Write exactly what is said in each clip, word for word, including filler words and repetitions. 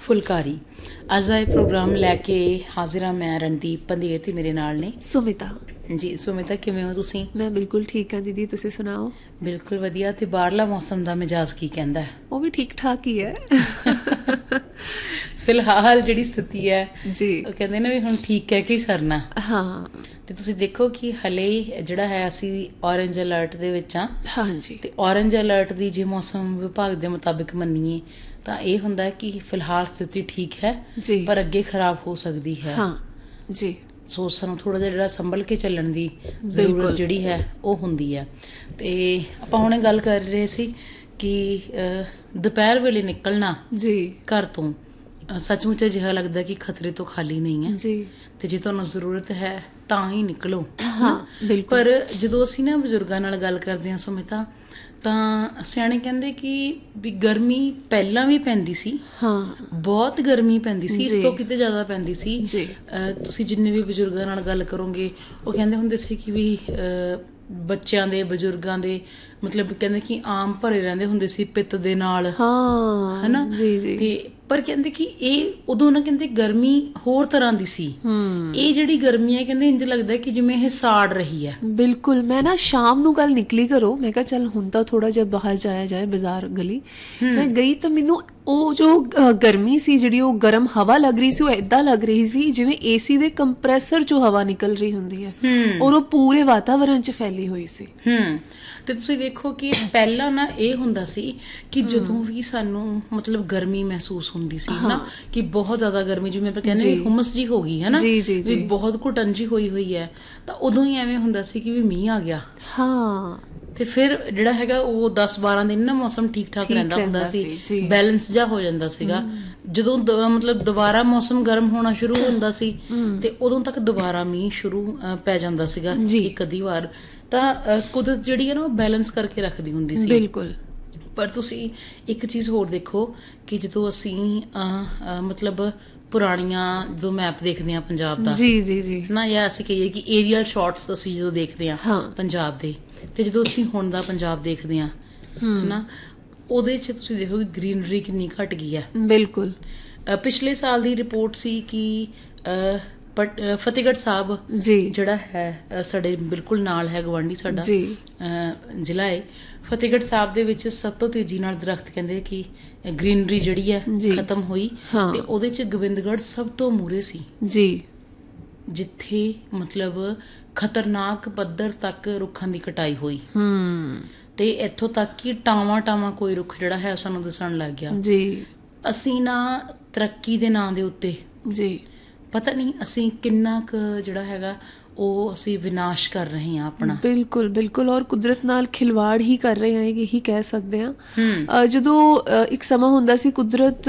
ਫੁਲਕਾਰੀ। ਅੱਜ ਦਾ ਇਹ ਪ੍ਰੋਗਰਾਮ ਲੈ ਕੇ ਹਾਜ਼ਰ ਹਾਂ ਮੈਂ ਰਣਦੀਪ ਪੰਧੇਰ ਤੇ ਮੇਰੇ ਨਾਲ ਨੇ ਸੁਮਿਤਾ ਜੀ। ਸੁਮਿਤਾ ਕਿਵੇਂ ਹੋ ਤੁਸੀਂ? ਮੈਂ ਬਿਲਕੁਲ ਠੀਕ ਹਾਂ ਦੀਦੀ, ਤੁਸੀਂ ਸੁਣਾਓ? ਬਿਲਕੁਲ ਵਧੀਆ। ਤੇ ਬਾਹਰਲਾ ਮੌਸਮ ਦਾ ਮਿਜਾਜ਼ ਕੀ ਕਹਿੰਦਾ? ਉਹ ਵੀ ਠੀਕ ਠਾਕ ਹੀ ਹੈ। ਫਿਲਹਾਲ ਜਿਹੜੀ ਸਥਿਤੀ ਹੈ ਜੀ, ਉਹ ਕਹਿੰਦੇ ਨਾ ਵੀ ਹੁਣ ਠੀਕ ਕਹਿ ਕੇ ਹੀ ਸਰਨਾ। ਹਾਂ, ਤੇ ਤੁਸੀਂ ਦੇਖੋ ਕਿ ਹਲੇ ਜਿਹੜਾ ਹੈ ਅਸੀਂ ਔਰੇਂਜ ਅਲਰਟ ਦੇ ਵਿੱਚ ਹਾਂ। ਹਾਂਜੀ, ਤੇ ਔਰੇਂਜ ਅਲਰਟ ਦੀ ਜੇ ਮੌਸਮ ਵਿਭਾਗ ਦੇ ਮੁਤਾਬਿਕ ਮੰਨੀਏ ਤਾਂ ਇਹ ਹੁੰਦਾ ਕਿ ਫਿਲਹਾਲ ਸਥਿਤੀ ਠੀਕ ਹੈ ਜੀ, ਪਰ ਅੱਗੇ ਖਰਾਬ ਹੋ ਸਕਦੀ ਹੈ। ਹਾਂ ਜੀ, ਸੋ ਸਾਨੂੰ ਥੋੜ੍ਹਾ ਜਿਹਾ ਜਿਹੜਾ ਸੰਭਲ ਕੇ ਚੱਲਣ ਦੀ ਜ਼ਰੂਰਤ ਜਿਹੜੀ ਹੈ ਉਹ ਹੁੰਦੀ ਹੈ। ਤੇ ਆਪਾਂ ਹੁਣੇ ਗੱਲ ਕਰ ਰਹੇ ਸੀ ਕਿ ਦੁਪਹਿਰ ਵੇਲੇ ਨਿਕਲਣਾ ਜੀ ਘਰ ਤੋਂ ਸੱਚਮੁੱਚ ਅਜਿਹਾ ਲੱਗਦਾ ਕਿ ਖਤਰੇ ਤੋਂ ਖਾਲੀ ਨਹੀਂ ਹੈ ਜੀ। ਤੇ ਜੇ ਤੁਹਾਨੂੰ ਜ਼ਰੂਰਤ ਹੈ ਤਾਂ ਹੀ ਨਿਕਲੋ। ਹਾਂ ਬਿਲਕੁਲ। ਪਰ ਜਦੋਂ ਅਸੀਂ ਨਾ ਬਜ਼ੁਰਗਾਂ ਨਾਲ ਗੱਲ ਕਰਦੇ ਹਾਂ ਸੁਮਿਤਾ, ਤਾਂ ਸਿਆਣੇ ਕਹਿੰਦੇ ਕਿ ਵੀ ਗਰਮੀ ਪਹਿਲਾਂ ਵੀ ਪੈਂਦੀ ਸੀ, ਹਾਂ ਬਹੁਤ ਗਰਮੀ ਪੈਂਦੀ ਸੀ, ਇਸ ਤੋਂ ਕਿਤੇ ਜ਼ਿਆਦਾ ਪੈਂਦੀ ਸੀ। ਤੁਸੀਂ ਜਿੰਨੇ ਵੀ ਬਜ਼ੁਰਗਾਂ ਨਾਲ ਗੱਲ ਕਰੋਗੇ ਉਹ ਕਹਿੰਦੇ ਹੁੰਦੇ ਸੀ ਕਿ ਵੀ ਬੱਚਿਆਂ ਦੇ ਬਜ਼ੁਰਗਾਂ ਦੇ ਮਤਲਬ ਕਹਿੰਦੇ ਕਿ ਆਮ ਭਰੇ ਰਹਿੰਦੇ ਹੁੰਦੇ ਸੀ ਪਿੱਤ ਦੇ ਨਾਲ, ਹਾਂ ਹੈ ਨਾ ਜੀ ਜੀ। ਤੇ ਪਰ ਕਹਿੰਦੇ ਕਿ ਇਹ ਉਦੋਂ ਨਾ ਕਹਿੰਦੇ ਗਰਮੀ ਹੋਰ ਤਰ੍ਹਾਂ ਦੀ ਸੀ। ਇਹ ਜਿਹੜੀ ਗਰਮੀ ਹੈ ਕਹਿੰਦੇ ਇੰਝ ਲੱਗਦਾ ਕਿ ਜਿਵੇਂ ਇਹ ਸਾੜ ਰਹੀ ਹੈ। ਬਿਲਕੁਲ। ਮੈਂ ਨਾ ਸ਼ਾਮ ਨੂੰ ਕੱਲ ਨਿਕਲੀ ਘਰੋਂ, ਮੈਂ ਕਿਹਾ ਚੱਲ ਹੁਣ ਤਾਂ ਥੋੜਾ ਜਿਹਾ ਬਾਹਰ ਜਾਇਆ ਜਾਏ ਬਾਜ਼ਾਰ ਗਲੀ। ਮੈਂ ਗਈ ਤਾਂ ਮੈਨੂੰ ਉਹ ਜੋ ਗਰਮੀ ਸੀ, ਜਿਹੜੀ ਉਹ ਗਰਮ ਹਵਾ ਲੱਗ ਰਹੀ ਸੀ, ਉਹ ਏਦਾਂ ਲੱਗ ਰਹੀ ਸੀ ਜਿਵੇਂ ਏਸੀ ਦੇ ਕੰਪਰੈਸਰ ਚੋਂ ਹਵਾ ਨਿਕਲ ਰਹੀ ਹੁੰਦੀ ਹੈ, ਔਰ ਉਹ ਪੂਰੇ ਵਾਤਾਵਰਨ ਚ ਫੈਲੀ ਹੋਈ ਸੀ। ਹਮ ਤੇ ਤੁਸੀਂ ਦੇਖੋ ਕਿ ਪਹਿਲਾਂ ਨਾ ਇਹ ਹੁੰਦਾ ਸੀ ਕਿ ਜਦੋਂ ਵੀ ਸਾਨੂੰ ਮਤਲਬ ਗਰਮੀ ਮਹਿਸੂਸ ਹੁੰਦੀ ਸੀ ਨਾ ਕਿ ਬਹੁਤ ਜ਼ਿਆਦਾ ਗਰਮੀ, ਜਿਵੇਂ ਆਪਾਂ ਕਹਿੰਦੇ ਵੀ ਹੁਮਸ ਜੀ ਹੋ ਗਈ ਹੈ ਨਾ, ਵੀ ਬਹੁਤ ਘੁਟਨ ਜੀ ਹੋਈ ਹੋਈ ਹੈ, ਤਾਂ ਉਦੋਂ ਹੀ ਐਵੇਂ ਹੁੰਦਾ ਸੀ ਕਿ ਵੀ ਮੀਂਹ ਆ ਗਿਆ। ਹਾਂ ਤੇ ਫਿਰ ਜਿਹੜਾ ਹੈਗਾ ਉਹ ਦਸ ਬਾਰਾਂ ਦਿਨ ਨਾ ਮੌਸਮ ਠੀਕ ਠਾਕ ਰਹਿੰਦਾ ਹੁੰਦਾ ਸੀ, ਬੈਲੈਂਸ ਜਿਹਾ ਹੋ ਜਾਂਦਾ ਸੀਗਾ। ਜਦੋਂ ਮਤਲਬ ਦੁਬਾਰਾ ਮੌਸਮ ਗਰਮ ਹੋਣਾ ਸ਼ੁਰੂ ਹੁੰਦਾ ਸੀ ਤੇ ਉਦੋਂ ਤੱਕ ਦੁਬਾਰਾ ਮੀਂਹ ਸ਼ੁਰੂ ਪੈ ਜਾਂਦਾ ਸੀਗਾ ਇੱਕ ਅੱਧੀ ਵਾਰ। ਤਾਂ ਕੁਦਰਤ ਜਿਹੜੀ ਹੈ ਨਾ ਉਹ ਬੈਲੈਂਸ ਕਰਕੇ ਰੱਖਦੀ ਹੁੰਦੀ ਸੀ। ਬਿਲਕੁਲ। ਪਰ ਤੁਸੀਂ ਇੱਕ ਚੀਜ਼ ਹੋਰ ਦੇਖੋ ਕਿ ਜਦੋਂ ਅਸੀਂ ਮਤਲਬ ਪੁਰਾਣੀਆਂ ਜਦੋਂ ਮੈਪ ਦੇਖਦੇ ਹਾਂ ਪੰਜਾਬ ਦਾ ਜੀ ਜੀ ਜੀ ਨਾ, ਜਾਂ ਅਸੀਂ ਕਹੀਏ ਕਿ ਏਰੀਅਲ ਸ਼ਾਟਸ ਅਸੀਂ ਜਦੋਂ ਦੇਖਦੇ ਹਾਂ ਪੰਜਾਬ ਦੇ, ਤੇ ਜਦੋਂ ਅਸੀਂ ਹੁਣ ਦਾ ਪੰਜਾਬ ਦੇਖਦੇ ਹਾਂ ਹਨਾ, ਉਹਦੇ 'ਚ ਤੁਸੀਂ ਦੇਖੋ ਕਿ ਗਰੀਨਰੀ ਕਿੰਨੀ ਘੱਟ ਗਈ ਹੈ। ਬਿਲਕੁਲ। ਪਿਛਲੇ ਸਾਲ ਦੀ ਰਿਪੋਰਟ ਸੀ ਕਿ ਬਟ ਫਤਿਹਗੜ੍ਹ ਸਾਹਿਬ ਜੀ ਜਿਹੜਾ ਹੈ ਸਾਡੇ ਬਿਲਕੁਲ ਨਾਲ ਹੈ, ਗਵਾਂਢੀ ਸਾਡਾ ਜ਼ਿਲ੍ਹਾ ਹੈ, ਫਤਿਹਗੜ੍ਹ ਸਾਹਿਬ ਦੇ ਵਿੱਚ ਸਭ ਤੋਂ ਤੇਜ਼ੀ ਨਾਲ ਦਰਖਤ ਕਹਿੰਦੇ ਕਿ ਗਰੀਨਰੀ ਜਿਹੜੀ ਹੈ ਖਤਮ ਹੋਈ, ਤੇ ਉਹਦੇ 'ਚ ਗੋਬਿੰਦਗੜ੍ਹ ਸਭ ਤੋਂ ਮੂਹਰੇ ਸੀ ਜੀ, ਜਿੱਥੇ ਮਤਲਬ ਖਤਰਨਾਕ ਪੱਧਰ ਤੱਕ ਰੁੱਖਾਂ ਦੀ ਕਟਾਈ ਹੋਈ। ਹਮ ਤੇ ਇੱਥੋਂ ਤੱਕ ਕਿ ਟਾਵਾਂ ਟਾਵਾਂ ਕੋਈ ਰੁੱਖ ਜਿਹੜਾ ਹੈ ਸਾਨੂੰ ਦਿਸਣ ਲੱਗ ਗਿਆ ਜੀ। ਅਸੀਂ ਨਾ ਤਰੱਕੀ ਦੇ ਨਾਂ ਦੇ ਉੱਤੇ ਜੀ ਪਤਾ ਨਹੀਂ ਅਸੀਂ ਕਿੰਨਾ ਕੁ ਜਿਹੜਾ ਹੈਗਾ ਉਹ ਅਸੀਂ ਵਿਨਾਸ਼ ਕਰ ਰਹੇ ਹਾਂ ਆਪਣਾ। ਬਿਲਕੁਲ ਬਿਲਕੁਲ। ਔਰ ਕੁਦਰਤ ਨਾਲ ਖਿਲਵਾੜ ਹੀ ਕਰ ਰਹੇ ਹਾਂ, ਇਹੀ ਕਹਿ ਸਕਦੇ ਹਾਂ। ਜਦੋਂ ਇੱਕ ਸਮਾਂ ਹੁੰਦਾ ਸੀ ਕੁਦਰਤ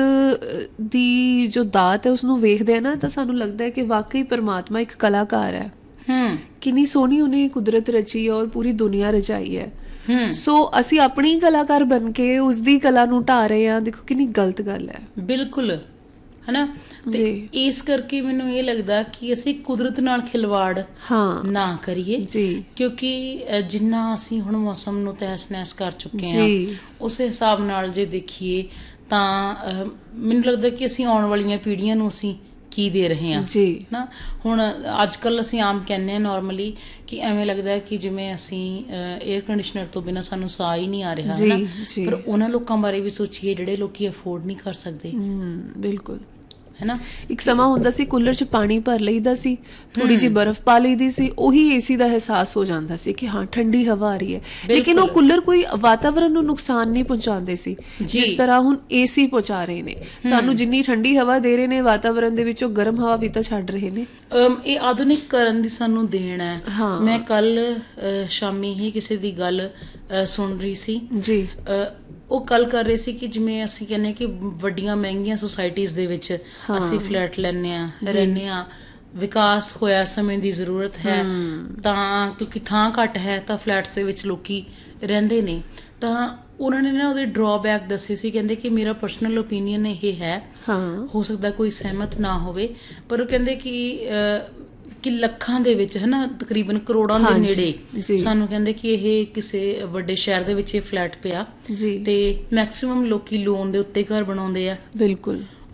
ਦੀ ਜੋ ਦਾਤ ਹੈ ਉਸਨੂੰ ਵੇਖਦੇ ਆ ਨਾ, ਤਾਂ ਸਾਨੂੰ ਲੱਗਦਾ ਹੈ ਕਿ ਵਾਕਈ ਪਰਮਾਤਮਾ ਇੱਕ ਕਲਾਕਾਰ ਹੈ। ਹਮ ਕਿੰਨੀ ਸੋਹਣੀ ਉਹਨੇ ਕੁਦਰਤ ਰਚੀ ਔਰ ਪੂਰੀ ਦੁਨੀਆ ਰਚਾਈ ਹੈ। ਸੋ ਅਸੀਂ ਆਪਣੀ ਕਲਾਕਾਰ ਬਣ ਕੇ ਉਸਦੀ ਕਲਾ ਨੂੰ ਢਾ ਰਹੇ ਹਾਂ। ਦੇਖੋ ਕਿੰਨੀ ਗਲਤ ਗੱਲ ਹੈ। ਬਿਲਕੁਲ ਹਨਾ। ਤੇ ਇਸ ਕਰਕੇ ਮੈਨੂੰ ਇਹ ਲੱਗਦਾ ਕਿ ਅਸੀਂ ਕੁਦਰਤ ਨਾਲ ਖਿਲਵਾੜ ਨਾ ਕਰੀਏ ਜੀ, ਕਿਉਂਕਿ ਜਿੰਨਾ ਅਸੀਂ ਹੁਣ ਮੌਸਮ ਨੂੰ ਤਹਿਸ ਨਹਿਸ ਕਰ ਚੁੱਕੇ ਹਾਂ, ਉਸ ਹਿਸਾਬ ਨਾਲ ਜੇ ਦੇਖੀਏ ਤਾਂ ਮੈਨੂੰ ਲੱਗਦਾ ਕਿ ਅਸੀਂ ਆਉਣ ਵਾਲੀਆਂ ਪੀੜ੍ਹੀਆਂ ਨੂੰ ਅਸੀਂ ਕੀ ਦੇ ਰਹੇ ਹਾਂ ਜੀ ਨਾ। ਹੁਣ ਅੱਜ ਕੱਲ੍ਹ ਅਸੀਂ ਆਮ ਕਹਿੰਦੇ ਹਾਂ ਨੋਰਮਲੀ ਕਿ ਐਵੇਂ ਲੱਗਦਾ ਕਿ ਜਿਵੇਂ ਅਸੀਂ ਏਅਰ ਕੰਡੀਸ਼ਨਰ ਤੋਂ ਬਿਨਾਂ ਸਾਨੂੰ ਸਾਹ ਹੀ ਨਹੀਂ ਆ ਰਿਹਾ ਹੈ ਨਾ, ਪਰ ਉਹਨਾਂ ਲੋਕਾਂ ਬਾਰੇ ਵੀ ਸੋਚੀਏ ਜਿਹੜੇ ਲੋਕੀ ਅਫੋਰਡ ਨਹੀਂ ਕਰ ਸਕਦੇ। ਬਿਲਕੁਲ ਹੈ ਨਾ। ਇੱਕ ਸਮਾਂ ਹੁੰਦਾ ਸੀ ਕੂਲਰ 'ਚ ਪਾਣੀ ਭਰ ਲਈਦਾ ਸੀ, ਥੋੜ੍ਹੀ ਜਿਹੀ ਬਰਫ਼ ਪਾ ਲਈਦੀ ਸੀ, ਉਹੀ ਏਸੀ ਦਾ ਅਹਿਸਾਸ ਹੋ ਜਾਂਦਾ ਸੀ ਕਿ ਹਾਂ ਠੰਡੀ ਹਵਾ ਆ ਰਹੀ ਹੈ। ਲੇਕਿਨ ਉਹ ਕੂਲਰ ਕੋਈ ਵਾਤਾਵਰਨ ਨੂੰ ਨੁਕਸਾਨ ਨਹੀਂ ਪਹੁੰਚਾਉਂਦੇ ਸੀ ਜਿਸ ਤਰ੍ਹਾਂ ਹੁਣ ਏਸੀ ਪਹੁੰਚਾ ਰਹੇ ਨੇ ਸਾਨੂੰ। ਜਿੰਨੀ ਠੰਡੀ ਹਵਾ ਦੇ ਰਹੇ ਨੇ ਵਾਤਾਵਰਨ ਦੇ ਵਿੱਚੋਂ ਗਰਮ ਹਵਾ ਵੀ ਤਾਂ ਛੱਡ ਰਹੇ ਨੇ। ਇਹ ਆਧੁਨਿਕੀਕਰਨ ਦੀ ਸਾਨੂੰ ਦੇਣ ਹੈ। ਮੈਂ ਕੱਲ ਸ਼ਾਮੀ ਹੀ ਕਿਸੇ ਦੀ ਗੱਲ ਸੁਣ ਰਹੀ ਸੀ ਜੀ, ਉਹ ਗੱਲ ਕਰ ਰਹੇ ਸੀ ਕਿ ਜਿਵੇਂ ਅਸੀਂ ਕਹਿੰਦੇ ਕਿ ਵੱਡੀਆਂ ਮਹਿੰਗੀਆਂ ਸੁਸਾਇਟੀਜ਼ ਦੇ ਵਿੱਚ ਅਸੀਂ ਫਲੈਟ ਲੈਂਦੇ ਹਾਂ, ਰਹਿੰਦੇ ਹਾਂ, ਵਿਕਾਸ ਹੋਇਆ, ਸਮੇਂ ਦੀ ਜ਼ਰੂਰਤ ਹੈ, ਤਾਂ ਕਿਉਂਕਿ ਥਾਂ ਘੱਟ ਹੈ ਤਾਂ ਫਲੈਟਸ ਦੇ ਵਿੱਚ ਲੋਕੀ ਰਹਿੰਦੇ ਨੇ। ਤਾਂ ਉਹਨਾਂ ਨੇ ਨਾ ਉਹਦੇ ਡਰੋਬੈਕ ਦੱਸੇ ਸੀ, ਕਹਿੰਦੇ ਕਿ ਮੇਰਾ ਪਰਸਨਲ ਓਪੀਨੀਅਨ ਇਹ ਹੈ, ਹੋ ਸਕਦਾ ਕੋਈ ਸਹਿਮਤ ਨਾ ਹੋਵੇ, ਪਰ ਉਹ ਕਹਿੰਦੇ ਕਿ ਕਿ ਲੱਖਾਂ ਦੇ ਵਿੱਚ ਹੈ ਨਾ, ਤਕਰੀਬਨ ਕਰੋੜਾਂ ਦੇ ਨੇੜੇ ਸਾਨੂੰ ਕਹਿੰਦੇ ਕਿ ਇਹ ਕਿਸੇ ਵੱਡੇ ਸ਼ਹਿਰ ਦੇ ਵਿੱਚ ਇਹ ਫਲੈਟ ਪਿਆ ਤੇ ਮੈਕਸੀਮਮ ਲੋਕੀ ਲੋਨ ਦੇ ਉੱਤੇ ਘਰ ਬਣਾਉਂਦੇ ਆ। ਬਿਲਕੁਲ।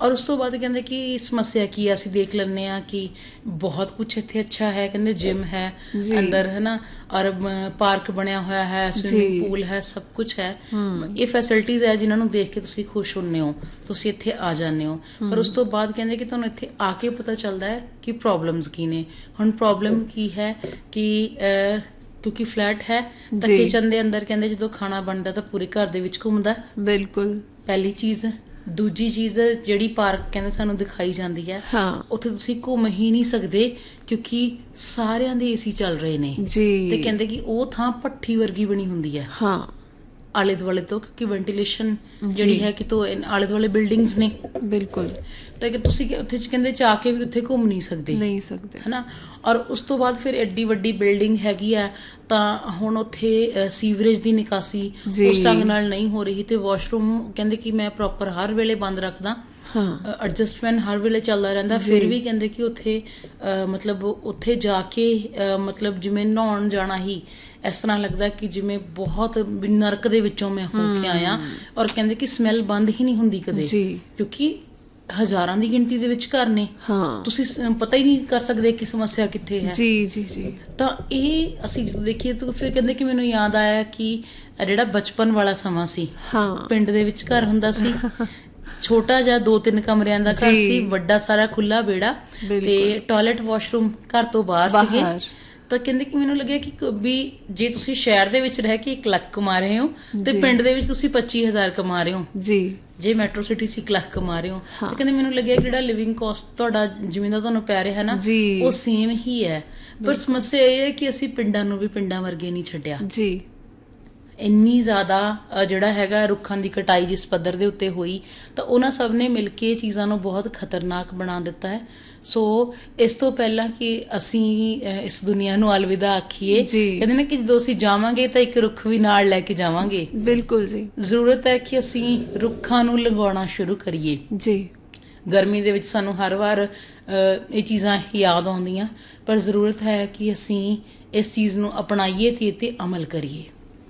ਔਰ ਉਸ ਤੋਂ ਬਾਅਦ ਕਹਿੰਦੇ ਕਿ ਸਮੱਸਿਆ ਕੀ ਆ, ਅਸੀਂ ਦੇਖ ਲੈਂਦੇ ਹਾਂ ਕਿ ਬਹੁਤ ਕੁਛ ਇੱਥੇ ਅੱਛਾ ਹੈ, ਕਹਿੰਦੇ ਜਿਮ ਹੈ ਅੰਦਰ, ਹੈ ਨਾ, ਔਰ ਪਾਰਕ ਬਣਿਆ ਹੋਇਆ ਹੈ, ਸਵਿਮਿੰਗ ਪੂਲ ਹੈ, ਸਭ ਕੁਛ ਹੈ। ਇਹ ਫੈਸਿਲਿਟੀਜ਼ ਹੈ ਜਿਨ੍ਹਾਂ ਨੂੰ ਦੇਖ ਕੇ ਤੁਸੀਂ ਖੁਸ਼ ਹੁੰਦੇ ਹੋ, ਤੁਸੀਂ ਇੱਥੇ ਆ ਜਾਂਦੇ ਹੋ। ਪਰ ਉਸ ਤੋਂ ਬਾਅਦ ਕਹਿੰਦੇ ਕਿ ਤੁਹਾਨੂੰ ਇੱਥੇ ਆ ਕੇ ਪਤਾ ਚੱਲਦਾ ਹੈ ਕਿ ਪ੍ਰੋਬਲਮਸ ਕੀ ਨੇ। ਹੁਣ ਪ੍ਰੋਬਲਮ ਕੀ ਹੈ ਕਿ ਕਿਉਂਕਿ ਫਲੈਟ ਹੈ ਤਾਂ ਕਿਚਨ ਦੇ ਅੰਦਰ ਕਹਿੰਦੇ ਜਦੋਂ ਖਾਣਾ ਬਣਦਾ ਤਾਂ ਪੂਰੇ ਘਰ ਦੇ ਵਿੱਚ ਘੁੰਮਦਾ, ਬਿਲਕੁਲ, ਪਹਿਲੀ ਚੀਜ਼। ਦੂਜੀ ਚੀਜ਼ ਜਿਹੜੀ ਪਾਰਕ ਕਹਿੰਦੇ ਸਾਨੂੰ ਦਿਖਾਈ ਜਾਂਦੀ ਹੈ, ਉੱਥੇ ਤੁਸੀਂ ਘੁੰਮ ਹੀ ਨਹੀਂ ਸਕਦੇ ਕਿਉਂਕਿ ਸਾਰਿਆਂ ਦੇ ਏਸੀ ਚੱਲ ਰਹੇ ਨੇ ਤੇ ਕਹਿੰਦੇ ਕਿ ਉਹ ਥਾਂ ਭੱਠੀ ਵਰਗੀ ਬਣੀ ਹੁੰਦੀ ਹੈ ਆਲੇ ਦੁਆਲੇ ਤੋਂ, ਕਿਉਂਕਿ ਵੈਂਟੀਲੇਸ਼ਨ ਜਿਹੜੀ ਹੈ ਕਿ ਤੋਂ ਆਲੇ ਦੁਆਲੇ ਬਿਲਡਿੰਗਸ ਨੇ, ਬਿਲਕੁਲ, ਤਾਂ ਕਿ ਤੁਸੀਂ ਉੱਥੇ ਚ ਕਹਿੰਦੇ ਜਾ ਕੇ ਵੀ ਉੱਥੇ ਘੁੰਮ ਨਹੀਂ ਸਕਦੇ ਨਹੀਂ ਸਕਦੇ ਹੈ ਨਾ। ਔਰ ਉਸ ਤੋਂ ਬਾਅਦ ਫਿਰ ਐਡੀ ਵੱਡੀ ਬਿਲਡਿੰਗ ਹੈਗੀ ਆ ਤਾਂ ਹੁਣ ਉੱਥੇ ਸੀਵਰੇਜ ਦੀ ਨਿਕਾਸੀ ਉਸ ਢੰਗ ਨਾਲ ਨਹੀਂ ਹੋ ਰਹੀ ਤੇ ਵਾਸ਼ਰੂਮ ਕਹਿੰਦੇ ਕਿ ਮੈਂ ਪ੍ਰੋਪਰ ਹਰ ਵੇਲੇ ਬੰਦ ਰੱਖਦਾ, ਐਡਜਸਟਮੈਂਟ ਹਰ ਵੇਲੇ ਚੱਲਦਾ ਰਹਿੰਦਾ, ਫਿਰ ਵੀ ਕਹਿੰਦੇ ਕਿ ਉੱਥੇ ਮਤਲਬ ਉੱਥੇ ਜਾ ਕੇ ਮਤਲਬ ਜਿਵੇਂ ਨਹਾਉਣ ਜਾਣਾ ਹੀ ਇਸ ਤਰ੍ਹਾਂ ਲੱਗਦਾ ਕਿ ਜਿਵੇਂ ਬਹੁਤ ਨਰਕ ਦੇ ਵਿੱਚੋਂ ਮੈਂ ਹੋ ਕੇ ਆਇਆ। ਔਰ ਕਹਿੰਦੇ ਕਿ ਸਮੈਲ ਬੰਦ ਹੀ ਨਹੀਂ ਹੁੰਦੀ ਕਦੇ, ਕਿਉਂਕਿ ਹਜ਼ਾਰਾਂ ਦੀ ਗਿਣਤੀ ਦੇ ਵਿੱਚ ਘਰ ਨੇ, ਤੁਸੀਂ ਪਤਾ ਹੀ ਨਹੀਂ ਕਰ ਸਕਦੇ ਕਿ ਸਮੱਸਿਆ ਕਿੱਥੇ ਹੈ। ਜੀ ਜੀ ਜੀ ਤਾਂ ਇਹ ਅਸੀਂ ਜਦੋਂ ਦੇਖੀਏ ਤਾਂ ਫਿਰ ਕਹਿੰਦੇ ਕਿ ਮੈਨੂੰ ਯਾਦ ਆਇਆ ਕਿ ਜਿਹੜਾ ਬਚਪਨ ਵਾਲਾ ਸਮਾਂ ਸੀ, ਪਿੰਡ ਦੇ ਵਿੱਚ ਘਰ ਹੁੰਦਾ ਸੀ, ਛੋਟਾ ਜਿਹਾ ਦੋ ਤਿੰਨ ਕਮਰਿਆਂ ਦਾ ਘਰ ਸੀ, ਵੱਡਾ ਸਾਰਾ ਖੁੱਲਾ ਵਿਹੜਾ ਤੇ ਟਾਇਲਟ ਵਾਸ਼ਰੂਮ ਘਰ ਤੋਂ ਬਾਹਰ ਸੀਗੇ। ਤਾਂ ਕਹਿੰਦੇ ਕਿ ਮੈਨੂੰ ਲੱਗਿਆ ਕਿ ਵੀ ਜੇ ਤੁਸੀਂ ਸ਼ਹਿਰ ਦੇ ਵਿੱਚ ਰਹਿ ਕੇ ਇੱਕ ਲੱਖ ਕਮਾ ਰਹੇ ਹੋ ਤੇ ਪਿੰਡ ਦੇ ਵਿੱਚ ਤੁਸੀਂ ਪੱਚੀ ਹਜ਼ਾਰ ਕਮਾ ਰਹੇ ਹੋ, ਜੀ ਜੇ ਮੈਟਰੋ ਸਿਟੀ ਚ ਇੱਕ ਲੱਖ ਕਮਾ ਰਹੇ ਹੋ, ਤਾਂ ਕਹਿੰਦੇ ਮੈਨੂੰ ਲੱਗਿਆ ਕਿ ਜਿਹੜਾ ਲਿਵਿੰਗ ਕੋਸਟ ਤੁਹਾਡਾ ਜਿਵੇਂ ਦਾ ਤੁਹਾਨੂੰ ਪੈ ਰਿਹਾ ਨਾ ਉਹ ਸੇਮ ਹੀ ਹੈ। ਪਰ ਸਮੱਸਿਆ ਇਹ ਹੈ ਕਿ ਅਸੀਂ ਪਿੰਡਾਂ ਨੂੰ ਵੀ ਪਿੰਡਾਂ ਵਰਗੇ ਨਹੀਂ ਛੱਡਿਆ ਜੀ। ਇੰਨੀ ਜ਼ਿਆਦਾ ਜਿਹੜਾ ਹੈਗਾ ਰੁੱਖਾਂ ਦੀ ਕਟਾਈ ਜਿਸ ਪੱਧਰ ਦੇ ਉੱਤੇ ਹੋਈ ਤਾਂ ਉਹਨਾਂ ਸਭ ਨੇ ਮਿਲ ਕੇ ਚੀਜ਼ਾਂ ਨੂੰ ਬਹੁਤ ਖਤਰਨਾਕ ਬਣਾ ਦਿੱਤਾ ਹੈ। ਸੋ ਇਸ ਤੋਂ ਪਹਿਲਾਂ ਕਿ ਅਸੀਂ ਇਸ ਦੁਨੀਆ ਨੂੰ ਅਲਵਿਦਾ ਆਖੀਏ, ਕਹਿੰਦੇ ਨਾ ਕਿ ਜਦੋਂ ਅਸੀਂ ਜਾਵਾਂਗੇ ਤਾਂ ਇੱਕ ਰੁੱਖ ਵੀ ਨਾਲ ਲੈ ਕੇ ਜਾਵਾਂਗੇ। ਬਿਲਕੁਲ ਜੀ, ਜ਼ਰੂਰਤ ਹੈ ਕਿ ਅਸੀਂ ਰੁੱਖਾਂ ਨੂੰ ਲਗਾਉਣਾ ਸ਼ੁਰੂ ਕਰੀਏ ਜੀ। ਗਰਮੀ ਦੇ ਵਿੱਚ ਸਾਨੂੰ ਹਰ ਵਾਰ ਇਹ ਚੀਜ਼ਾਂ ਯਾਦ ਆਉਂਦੀਆਂ, ਪਰ ਜ਼ਰੂਰਤ ਹੈ ਕਿ ਅਸੀਂ ਇਸ ਚੀਜ਼ ਨੂੰ ਅਪਣਾਈਏ ਤੇ ਇਹ 'ਤੇ ਅਮਲ ਕਰੀਏ।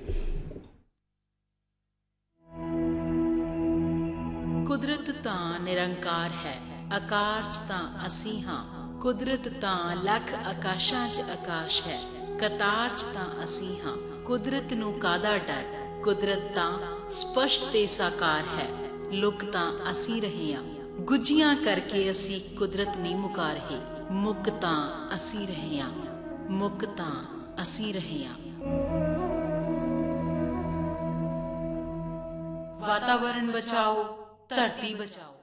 ਕੁਦਰਤ ਤਾਂ ਨਿਰੰਕਾਰ ਹੈ, ਆਕਾਰ 'ਚ ਤਾਂ ਅਸੀਂ ਹਾਂ। ਕੁਦਰਤ ਤਾਂ ਲੱਖ ਆਕਾਸ਼ਾਂ 'ਚ ਆਕਾਸ਼ ਹੈ, ਕਤਾਰ 'ਚ ਤਾਂ ਅਸੀਂ ਹਾਂ। ਕੁਦਰਤ ਨੂੰ ਕਾਹਦਾ ਡਰ, ਕੁਦਰਤ ਤਾਂ ਸਪਸ਼ਟ ਤੇ ਸਾਕਾਰ ਹੈ। ਲੁਕ ਤਾਂ ਅਸੀਂ ਰਹੇ ਹਾਂ, ਗੁੱਝੀਆਂ ਕਰਕੇ ਅਸੀਂ ਕੁਦਰਤ ਨਹੀਂ ਮੁਕਾ ਰਹੇ। ਮੁੱਕ ਤਾਂ ਅਸੀਂ ਰਹੇ ਹਾਂ, ਮੁੱਕ ਤਾਂ ਅਸੀਂ ਰਹੇ ਹਾਂ। ਵਾਤਾਵਰਨ ਬਚਾਓ, ਧਰਤੀ ਬਚਾਓ।